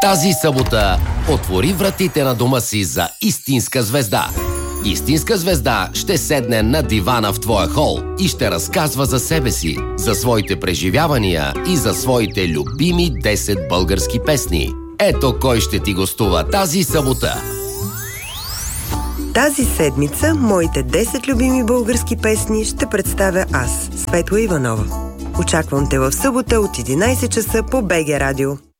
Тази събота отвори вратите на дома си за истинска звезда. Истинска звезда ще седне на дивана в твоя хол и ще разказва за себе си, за своите преживявания и за своите любими 10 български песни. Ето кой ще ти гостува тази събота. Тази седмица моите 10 любими български песни ще представя аз, Светла Иванова. Очаквам те в събота от 11 часа по БГ Радио.